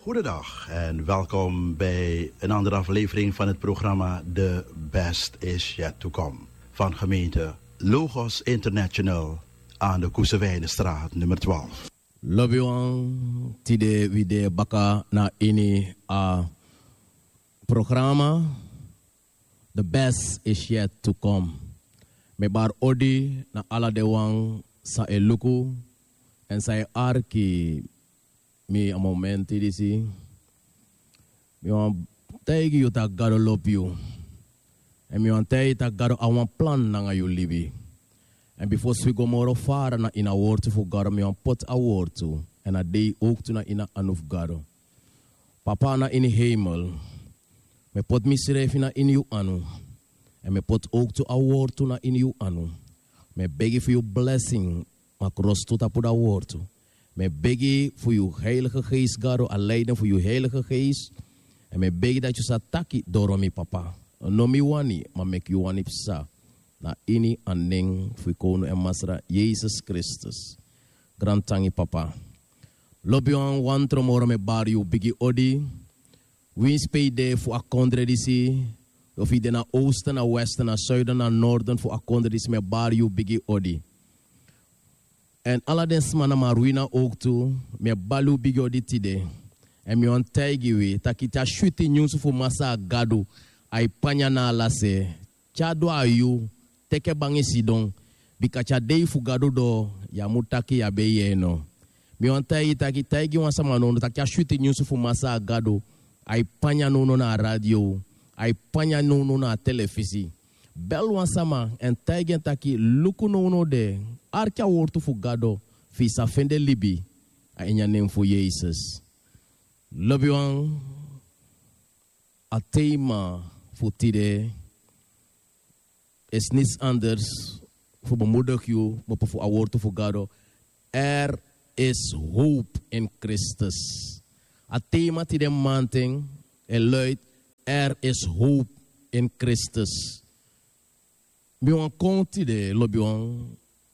Goedendag en welkom bij een andere aflevering van het programma The Best Is Yet To Come van gemeente Logos International aan de Koesewijnenstraat nummer 12. Lobiwan tide wide baka na ini a programma The Best Is Yet To Come. Me bar odi na ala de wang sa eluku en sa arki mi a momenti disi mi wan tegi you ta gado love you en mi wan tegi ta gado a wan plan nanga you libi en before we go more far na in a word to God mi wan put a word to en a day ook to na in a anuf gado papa na in the hemel me put mi schrijf na in you anu en me put ook to a word to na in you anu me beg for you blessing ma cross to ta put a word to me beg voor uw heilige geest, God, a leiden voor uw heilige geest. En me beg dat je sa taki door mi papa. No mi wani, maar make you wani psa. Na ini anding voor kono en masra Jezus Christus. Grand tangi papa. Lobi wan wantro moro me bar you bigi odi. Wins pay de voor a kondre disi. Of ide na oosten, na westen, na zuiden, na noorden voor a kondre disi me bar you bigi odi. En alle den smana maruina ook toe, me balu bigyo di tide. En me on taigi we, takita shuti nyunsu fu masa gadu, ay panya na lase, chado ayu, teke bangi sidon, bikacha dei fu gadu do, ya mutaki ya beye no. Me on taigi wansa manono, takita shuti nyunsu fu masa gadu, ay panya nono na radio, ay panya nono na televisi. Bel wansama en taigen taki luku no de arkia wortu fu gado fi sa fende libi a enya nem fu Jesus. Lobi wan a thema fu tide is niets anders fu bemoedig you maar fu a wortu fu gado. Is hope in Christus. A thema tide manting luidt is hope in Christus. Mi wan konti de lobi wan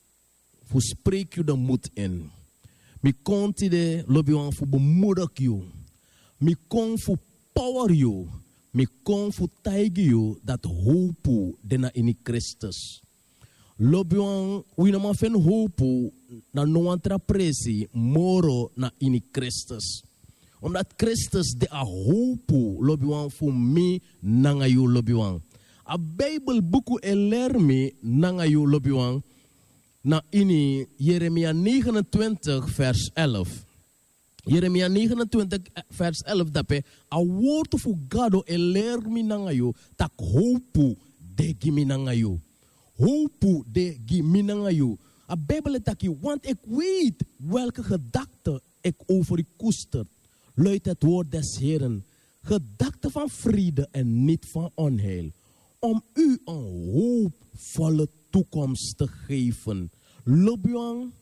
fu spreek you de moed in. Mi konti de lobi wan fu bemoedig you. Mi kon fu power you. Mi kon fu taigi you dat hope dena in Christus. Lobi wan we no man fen hope na no antra presi moro na in Christus. Omdat Christus de a hope lobi wan fu mi nanga you lobi wan. A Bible buku elermi nanga yu lobiwang na ini Jeremia 29 vers 11. Jeremia 29 vers 11 dape a woord fu gado elermi nanga yu tak hopu de gimi nanga yu. Hopu de gimi nanga yu. A Bible taki want ik weet welke gedachten ik over u koester. Luidt het woord des Heren. Gedachten van vrede en niet van onheil. Om u een hoopvolle toekomst te geven. Lobiwan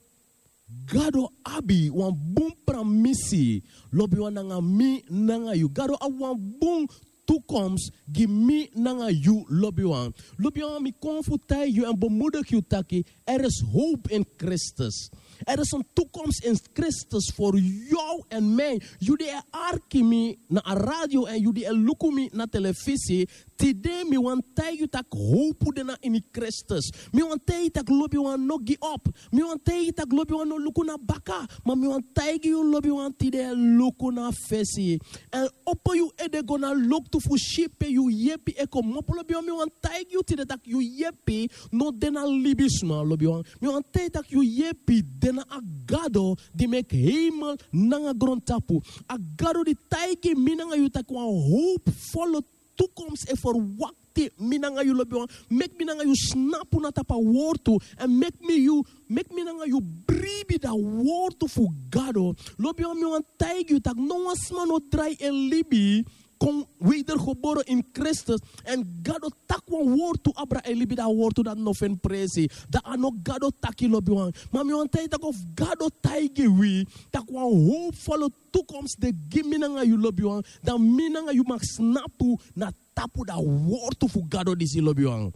gado abi wan boom pramisi. Lobiwan nanga mi nanga you. Gado a wan boom toekomst gimi nanga you lobiwan. Lobiwan mi konfutai you en bemoedig you taki. Is hoop in Christus. Is een toekomst in Christus voor jou en mij. Jullie arkimi na radio en jullie lukumi na televisie. Today mi wan tell tak hope dena in Christus. Mi wan tell tak lobi wan no gi up. Mi wan tell tak lobi wan no luku na baka. Maar mi wan tell you lobi wan today luku na fesi. En opo you ede gonna look to fu shipe you yepi eko mopo lobi wan mi wan tell you today tak you yepi no dena libisma lobi wan. Mi wan tell tak you yepi dena agado di mek hemel nanga grondtapu. Agado di taiki minanga you tak wan hope volle toekomst en verwachting minanga you lobi wan. Make minanga you snap na tapa wortu en make minanga you bribi da wortu fu gado. Lobi wan mi wan taigi you tak no wan sma no dry en libi kon wedergeboren in Christus en gado tak wan wortu abra en libi da wortu dat no fen presi. Da ano gado taki lobi wan. Maar mi wan taigi tak of gado taigi wi tak wan hoopvolle toekomst de giminanga you lobi wan. Dan minanga you mag snapu na tapu da wortu fu gado disi lobi wan.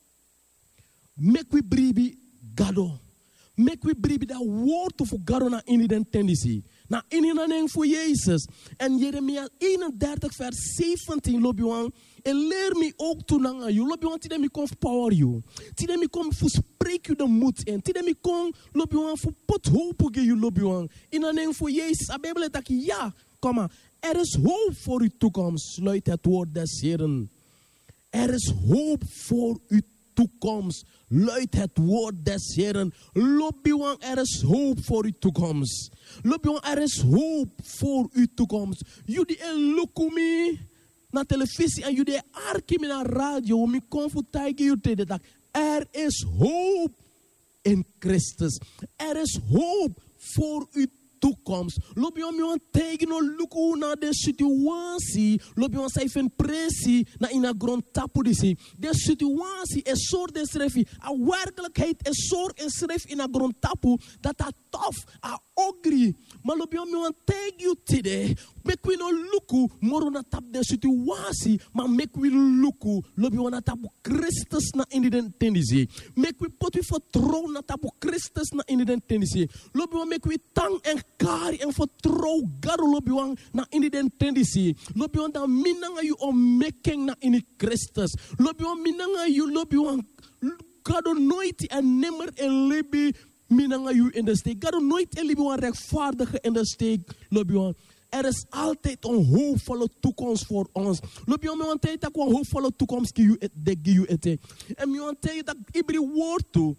Make we bribi gado. Make we bribi da wortu fu gado na in den tendency. Na ininaning voor Jezus. En Jeremia 31 vers 17 lobiwan. En leer me ook toe naar jou. Lobiwan tide me kon power you. Tide me kon verspreek je de moed in. Tide me kon lobiwan voor pot hoop ge you lobiwan. Ininaning voor Jezus. A Bijbel dat ja, kom maar. Er is hoop voor uw toekomst. Sluit het woord des Heren. Er is hoop voor uw toekomst. Luidt het woord des Heren. Lobiwan, er is hoop voor uw toekomst. Lobiwan, er is hoop voor uw toekomst. Jullie en lukumi na televisie en jullie arki naar radio. Mi konfutai jullie dat er is hoop in Christus. Er is hoop voor uw toekomst. Lobiwan mi wan tegen no luku na de situatie. Lobiwan sa ifen pressie na ina grond tapu disi. De situatie is soort de schrefi. A werkelijkheid is soort en schreef ina grond tapu. Dat a tof, a ogri. Maar lobiwan mi wan tegen you today. Mek we no luku moro na tap de situatie. Maar mek we luku. Lobiwan na tapu Christus na in den tendency. Mek we pot we vertrouwen na tapu Christus na in den tendency. Lobiwan mek we tang en kari en vertrouw garo lobiwan na in den tendency. Lobiwan da minanga you om making na in Christus. Lobiwan minanga you lobiwan gado nooit en nimmer en libi minanga you in de steek. Gado nooit en libi wan rechtvaardige in de steek. Lobiwan. Er is altijd een hoopvolle toekomst voor ons. Lobiwan, me want tijd dat een hoopvolle toekomst die you ete. En me want tijd dat iedere woord toe.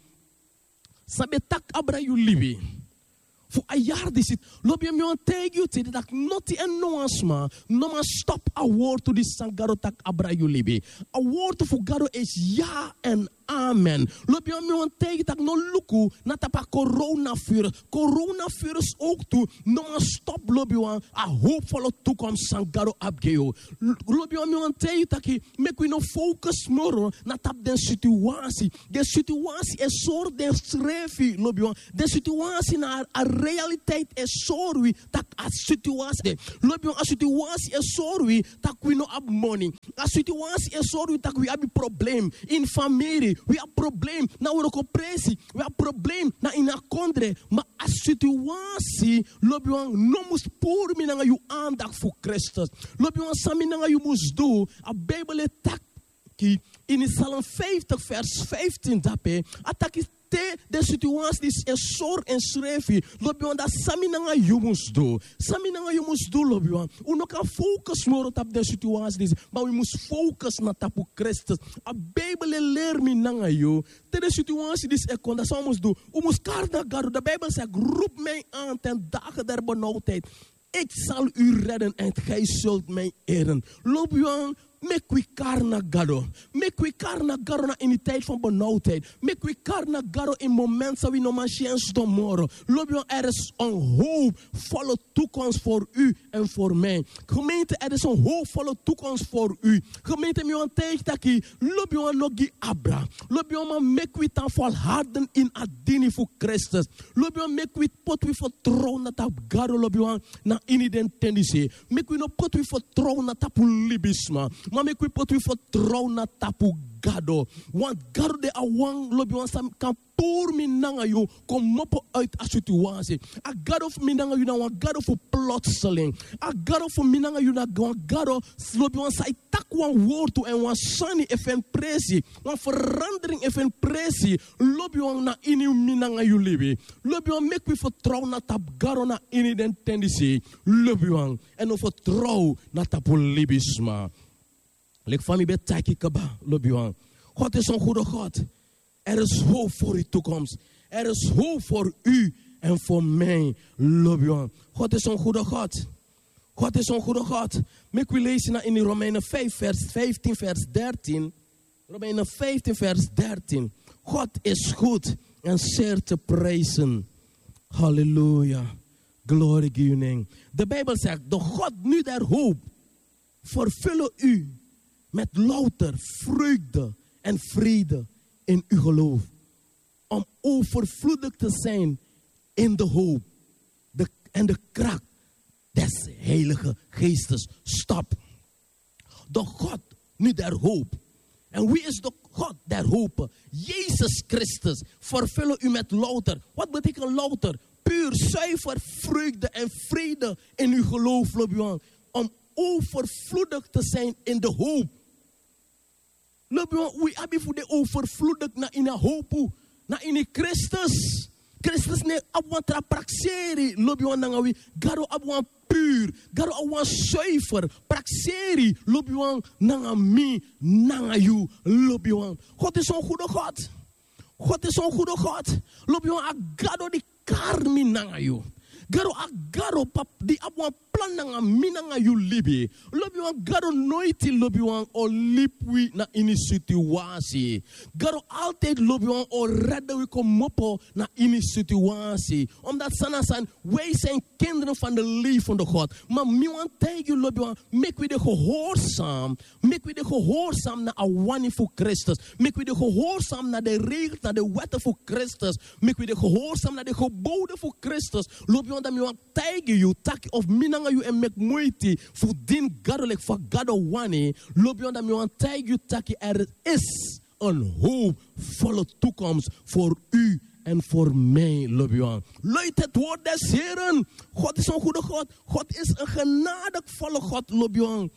Sabe tak abra you libi. Voor een jaar die zit. Lobiwan, me want tijd you te dat noti en noasma. No maar stop a woord toe die sangaro tak abra you libi. A woord voor garo is ja en amen. Lobiwan, me want tijd dat no luku na tapa coronavirus. Coronavirus ook toe. No maar stop lobiwan. A hoopvolle toekomst sangaro abgeo. Lobiwan, me want tijd dat mek we no focus moro na tap den situatie. De situatie is soort den schreef lobiwan. De situatie na a realiteit is sorry dat a situatie. Lobiwan, a situatie is sorry dat we no have money. A situatie is sorry dat we have probleem in familie. We have probleem na we pressie. We have probleem na in a kondre. Maar a situatie lobiwan no mus pour mi na you aandacht voor Christus. Lobiwan sami na you mus do. A Bijbel tak ki in Psalm 50 vers 15 dape. Ataki de situatie is soort en schreefje. Lobiwan dat sami nanga you must do. Sami nanga you must do lobiwan. We no kan focus more op de situatie. Maar we must focus na tapu Christus. A Bijbel leer me nanga you. De situatie is ekon. Dat zou must do. We must karda garo. De Bijbel zegt roep mij aan ten dagen der benauwdheid. Ik zal u redden en gij zult mij eren. Lobiwan. Mek we karna gado. Mek we karna gado na in de tijd van benauwdheid. Mek we karna gado in momenten we no machines tomorrow. Lobiwan, er is een hoopvolle toekomst voor u en voor mij. Gemeente, er is een hoopvolle toekomst voor u. Gemeente, mi wan tijd taki. Lobiwan nogi abra. Lobiwan man mek we tan volharden in adini voor Christus. Lobiwan mek we pot we vertrouwen na tap gado lobiwan na in de tendency. Mek we no pot we vertrouwen na tapu libisma. Maar ik wil pot we vertrouwen na tapu gado. Want gado de awang lobiwan sam kan pour mi nanga you kom mopo uit a situatie. A gado of mi nanga you na wan gado voor plotseling. A gado voor mi nanga you na wan gado lobiwan sa itak wan woord toe en wan sani even pressie. Wan verandering even pressie. Lobiwan na ini mi nanga you libi. Lobiwan mek we vertrouwen na tap gado na ini den tendency. Lobiwan en no vertrouw na tapu libisma. Lek van mi betaki kaba, lobiwan. God is een goede God. Er is hoop voor uw toekomst. Er is hoop voor u en voor mij, lobiwan. God is een goede God. God is een goede God. Mek we lezen in Romeinen 5 vers 15 vers 13. Romeinen 15 vers 13. God is goed en zeer te prijzen. Halleluja. Glory to your name. De Bijbel zegt, de God nu der hoop vervullen u met louter vreugde en vrede in uw geloof. Om overvloedig te zijn in de hoop en de kracht des Heilige Geestes. Stop. De God nu der hoop. En wie is de God der hoop? Jezus Christus vervullen u met louter. Wat betekent louter? puur, zuiver vreugde en vrede in uw geloof, Lobian. Om overvloedig te zijn in de hoop. Lobian, we hebben voor de overvloedig na in de hoop, na in de Christus. Christus ne abwantra praxeri, Lobian nangawi, garo abwan puur, garo abwan zuiver, praxeri, Lobian nangami, nangayu, Lobian. God is zo'n goede God. God is zo'n goede God. Lobian agado di karmi nangayu. Garo agaro pap di abwan plan nanga minanga yu libi. Lobiwan garo noiti lobiwan o lipwi na ini situatie. Garo altijd lobiwan o redden we kom mopo na ini situatie. Omdat sanasan wij zijn kinderen van de levende God. Maar miwan tegen lobiwan make we de gehoorzaam. Make we de gehoorzaam na awani voor Christus. Make we de gehoorzaam na de regels, na de wetten voor Christus. Make we de gehoorzaam na de geboden voor Christus. Lobiwan dat miwan tegen you tak of minanga you en mek moeite voor din gadolek voor gado wani. Lobiwan dat miwan tegen you taki er is een hoopvolle toekomst voor u en voor mij, Lobiwan. Luid het woord des Heren. God is een goede God. God is een genadevolle God, Lobiwan.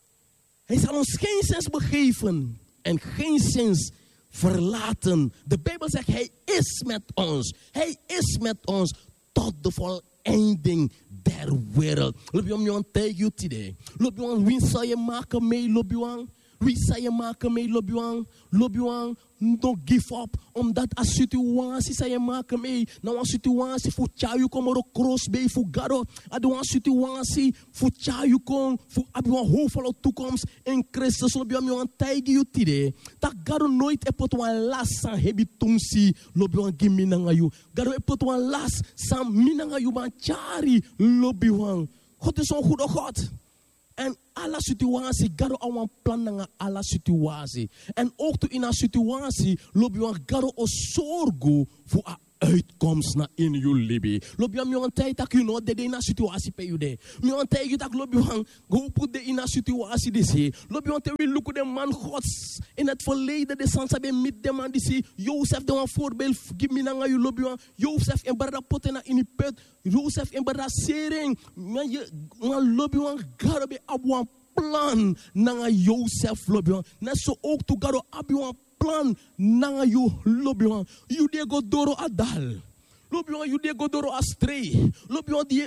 Hij zal ons geen zins begeven en geen zins verlaten. De Bijbel zegt, hij is met ons. Hij is met ons tot de voleinding der wereld. Lobiwan, you want take you today. Lobiwan, wie zal je maken mee, Lobiwan? Wie zal je maken mee, Lobiwan? Lobiwan, don't give up. Omdat een situatie zal je maken mee. Nou een situatie voor tjaju kom er cross bij voor gado. Ado een situatie voor tjaju kom voor abiwan hoofdvolle toekomst in Christus. Lobiwan, you want take you today. Dat gado nooit epot wan last san hebi tumsi. Lobiwan, give me nanga you. Gado epot wan last san minanga you man chari. Lobiwan, God is een goede God. En alle situatie, garo awan plan na alle situatie. En ook toe in een situatie, lobi wan garo o sorgo voor a uitkomst na in jullie libi. Lobi wan mi wan tijd dat je no de in een situatie pe you de. Mi wan tijd dat lobi wan go put de in een situatie disi. Lobi wan te we look de man gods in het verleden de sansa be mit de man disi. Joseph de wan voorbeeld give me nanga you lobi wan. Joseph en barra potena in die put. Joseph en barra sering. Man lobi wan garo be abwan plan nanga Joseph lobiwan. Net zo ook to garo abiwan plan nanga you lobiwan. You de go doro adal. Lobiwan you de go doro astray. Lobiwan die